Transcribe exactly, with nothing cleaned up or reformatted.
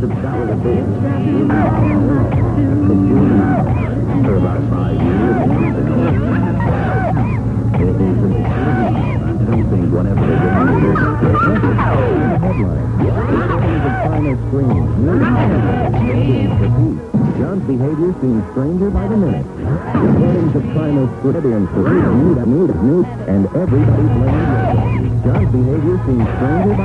have got with a big for about five years. It is an something whenever they get into this. Headline. Reporters of China scream. John's behavior seems stranger by the minute. Reportings of China's Caribbean for new, new, new, and everybody blames John's behavior seems stranger by